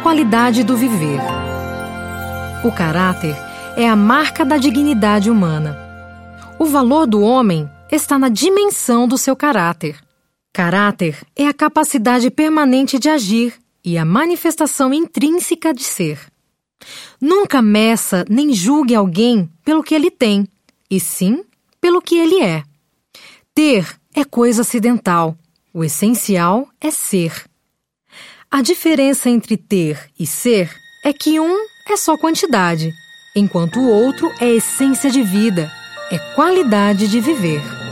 qualidade do viver. O caráter é a marca da dignidade humana. O valor do homem está na dimensão do seu caráter. Caráter é a capacidade permanente de agir e a manifestação intrínseca de ser. Nunca meça nem julgue alguém pelo que ele tem, e sim pelo que ele é. Ter é coisa acidental, o essencial é ser. A diferença entre ter e ser é que um é só quantidade, enquanto o outro é essência de vida, é qualidade de viver.